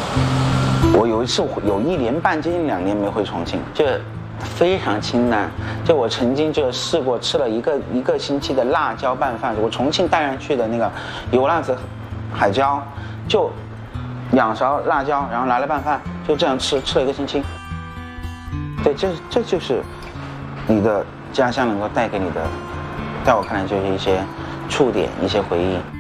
我有一次有1年半接近2年没回重庆，就非常清淡。就我曾经就试过吃了一个星期的辣椒拌饭，我重庆带上去的那个油辣子海椒，就2勺辣椒，然后拿来拌饭，就这样吃了1个星期。对，这就是你的家乡能够带给你的，在我看来就是一些触点，一些回忆。